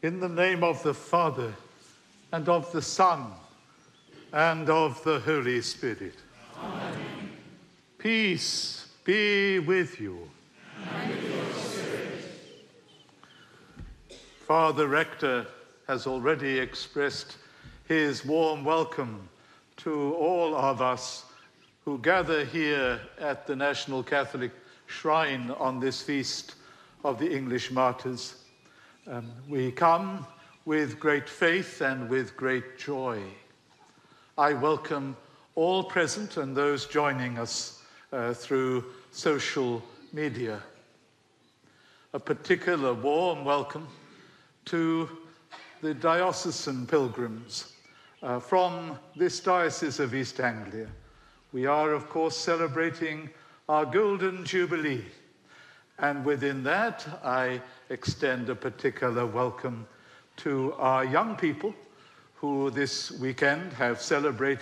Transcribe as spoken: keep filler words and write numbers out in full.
In the name of the Father, and of the Son, and of the Holy Spirit. Amen. Peace be with you. And with your spirit. Father Rector has already expressed his warm welcome to all of us who gather here at the National Catholic Shrine on this feast of the English martyrs. Um, we come with great faith and with great joy. I welcome all present and those joining us uh, through social media. A particular warm welcome to the diocesan pilgrims uh, from this Diocese of East Anglia. We are, of course, celebrating our Golden Jubilee. And within that, I extend a particular welcome to our young people who this weekend have celebrated